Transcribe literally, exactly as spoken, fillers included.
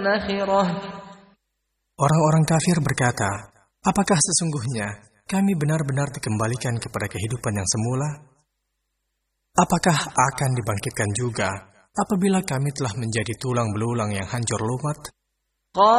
آخرة. Orang-orang kafir berkata, apakah sesungguhnya kami benar-benar dikembalikan kepada kehidupan yang semula? Apakah akan dibangkitkan juga apabila kami telah menjadi tulang belulang yang hancur lumat?